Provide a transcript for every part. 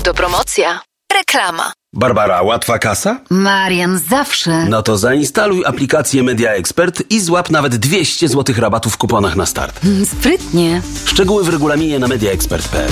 To promocja. Reklama. Barbara, łatwa kasa? Marian, zawsze. No to zainstaluj aplikację Media Expert i złap nawet 200 zł rabatu w kuponach na start. Sprytnie. Szczegóły w regulaminie na mediaexpert.pl.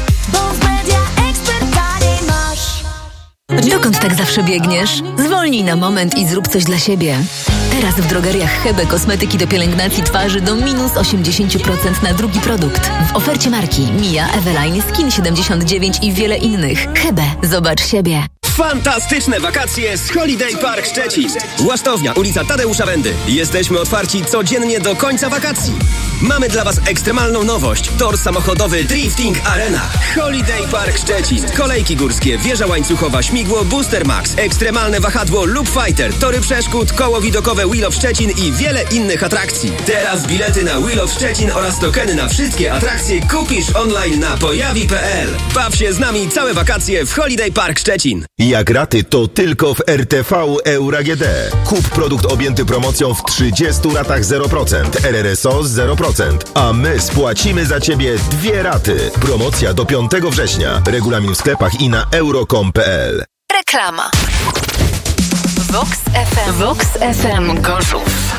Dokąd tak zawsze biegniesz? Zwolnij na moment i zrób coś dla siebie. Teraz w drogeriach Hebe kosmetyki do pielęgnacji twarzy do minus 80% na drugi produkt. W ofercie marki Mia, Eveline, Skin 79 i wiele innych. Hebe, zobacz siebie. Fantastyczne wakacje z Holiday Park Szczecin. Łasztownia, ulica Tadeusza Wendy. Jesteśmy otwarci codziennie do końca wakacji. Mamy dla Was ekstremalną nowość. Tor samochodowy Drifting Arena. Holiday Park Szczecin. Kolejki górskie, wieża łańcuchowa, śmigło Booster Max, ekstremalne wahadło Loop Fighter, tory przeszkód, koło widokowe Wheel of Szczecin i wiele innych atrakcji. Teraz bilety na Wheel of Szczecin oraz tokeny na wszystkie atrakcje kupisz online na pojawi.pl. Baw się z nami całe wakacje w Holiday Park Szczecin. Jak raty, to tylko w RTV Euro AGD. Kup produkt objęty promocją w 30 ratach 0%, RRSO 0%, a my spłacimy za Ciebie 2 raty. Promocja do 5 września. Regulamin w sklepach i na euro.com.pl. Reklama. Vox FM. Vox FM Gorzów.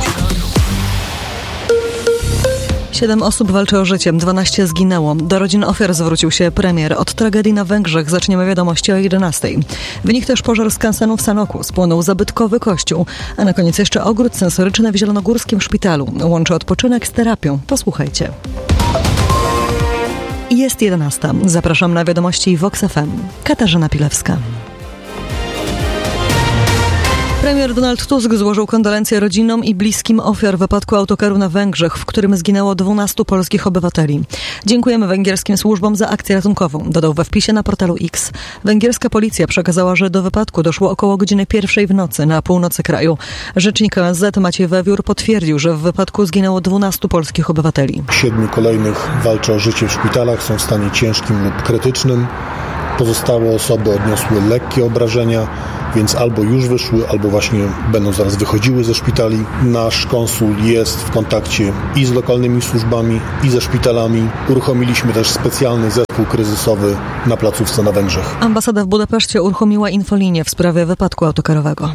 7 osób walczy o życie, 12 zginęło. Do rodzin ofiar zwrócił się premier. Od tragedii na Węgrzech zaczniemy wiadomości o 11:00. Wynik też pożar skansenu w Sanoku. Spłonął zabytkowy kościół. A na koniec jeszcze ogród sensoryczny w zielonogórskim szpitalu. Łączy odpoczynek z terapią. Posłuchajcie. Jest 11:00. Zapraszam na wiadomości Vox FM. Katarzyna Pilewska. Premier Donald Tusk złożył kondolencje rodzinom i bliskim ofiar wypadku autokaru na Węgrzech, w którym zginęło 12 polskich obywateli. Dziękujemy węgierskim służbom za akcję ratunkową, dodał we wpisie na portalu X. Węgierska policja przekazała, że do wypadku doszło około godziny 1:00 w nocy na północy kraju. Rzecznik ONZ Maciej Wewiór potwierdził, że w wypadku zginęło 12 polskich obywateli. 7 kolejnych walczy o życie w szpitalach, są w stanie ciężkim lub krytycznym. Pozostałe osoby odniosły lekkie obrażenia, więc albo już wyszły, albo właśnie będą zaraz wychodziły ze szpitali. Nasz konsul jest w kontakcie i z lokalnymi służbami, i ze szpitalami. Uruchomiliśmy też specjalny zespół kryzysowy na placówce na Węgrzech. Ambasada w Budapeszcie uruchomiła infolinię w sprawie wypadku autokarowego.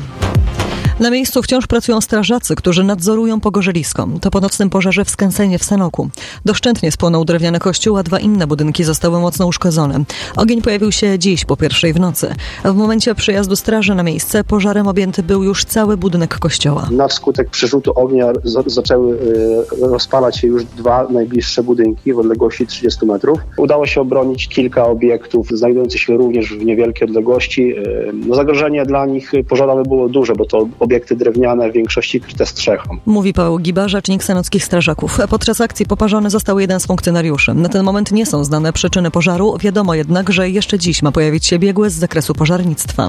Na miejscu wciąż pracują strażacy, którzy nadzorują pogorzelisko. To po nocnym pożarze w skansenie w Sanoku. Doszczętnie spłonął drewniany kościół, a 2 inne budynki zostały mocno uszkodzone. Ogień pojawił się dziś po 1:00 w nocy. W momencie przyjazdu straży na miejsce pożarem objęty był już cały budynek kościoła. Na skutek przerzutu ognia zaczęły rozpalać się już 2 najbliższe budynki w odległości 30 metrów. Udało się obronić kilka obiektów znajdujących się również w niewielkiej odległości. Zagrożenie dla nich pożarowe było duże, bo to obiekty drewniane, w większości kryte strzechą. Mówi Paweł Giba, rzecznik sanockich strażaków. Podczas akcji poparzony został 1 z funkcjonariuszy. Na ten moment nie są znane przyczyny pożaru. Wiadomo jednak, że jeszcze dziś ma pojawić się biegły z zakresu pożarnictwa.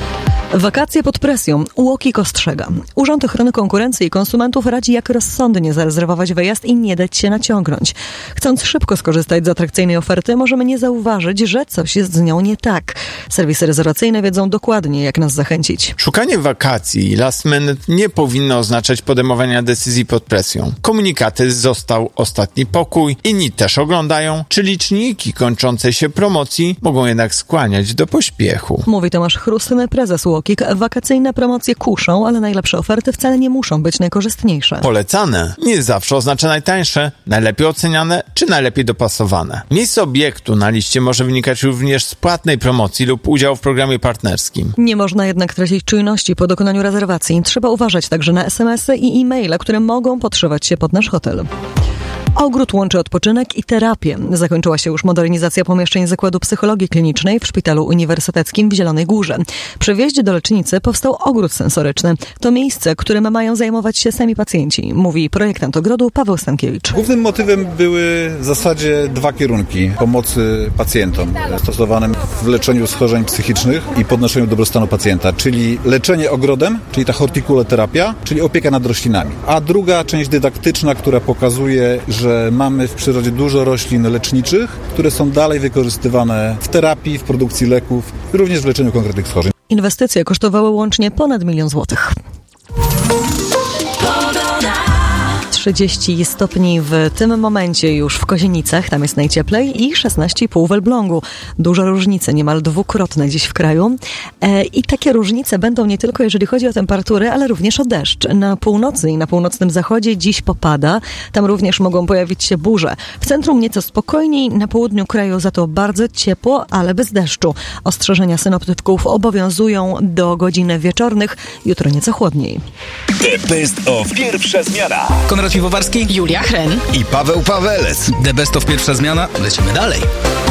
Wakacje pod presją. UOKiK ostrzega. Urząd Ochrony Konkurencji i Konsumentów radzi, jak rozsądnie zarezerwować wyjazd i nie dać się naciągnąć. Chcąc szybko skorzystać z atrakcyjnej oferty, możemy nie zauważyć, że coś jest z nią nie tak. Serwisy rezerwacyjne wiedzą dokładnie, jak nas zachęcić. Szukanie wakacji last minute nie powinno oznaczać podejmowania decyzji pod presją. Komunikaty "został ostatni pokój", inni też oglądają, czy liczniki kończącej się promocji mogą jednak skłaniać do pośpiechu. Mówi Tomasz Chrustny, prezes UOKiK. Wakacyjne promocje kuszą, ale najlepsze oferty wcale nie muszą być najkorzystniejsze. Polecane nie zawsze oznacza najtańsze, najlepiej oceniane czy najlepiej dopasowane. Miejsce obiektu na liście może wynikać również z płatnej promocji lub udziału w programie partnerskim. Nie można jednak tracić czujności po dokonaniu rezerwacji. Trzeba uważać także na SMS-y i e-maile, które mogą podszywać się pod nasz hotel. Ogród łączy odpoczynek i terapię. Zakończyła się już modernizacja pomieszczeń Zakładu Psychologii Klinicznej w Szpitalu Uniwersyteckim w Zielonej Górze. Przy wjeździe do lecznicy powstał ogród sensoryczny. To miejsce, którym mają zajmować się sami pacjenci, mówi projektant ogrodu Paweł Stankiewicz. Głównym motywem były w zasadzie 2 kierunki pomocy pacjentom stosowanym w leczeniu schorzeń psychicznych i podnoszeniu dobrostanu pacjenta, czyli leczenie ogrodem, czyli ta hortikuloterapia, czyli opieka nad roślinami. A druga część dydaktyczna, która pokazuje, że mamy w przyrodzie dużo roślin leczniczych, które są dalej wykorzystywane w terapii, w produkcji leków, również w leczeniu konkretnych schorzeń. Inwestycje kosztowały łącznie ponad 1 000 000 złotych. 30 stopni w tym momencie już w Kozienicach, tam jest najcieplej, i 16,5 w Elblągu. Duże różnice, niemal dwukrotne dziś w kraju. I takie różnice będą nie tylko jeżeli chodzi o temperatury, ale również o deszcz. Na północy i na północnym zachodzie dziś popada. Tam również mogą pojawić się burze. W centrum nieco spokojniej, na południu kraju za to bardzo ciepło, ale bez deszczu. Ostrzeżenia synoptyków obowiązują do godzin wieczornych. Jutro nieco chłodniej. The Best of Pierwsza Zmiana. Konrad Piwowarski, Julia Hren i Paweł Pawelec. The Best of Pierwsza Zmiana. Lecimy dalej.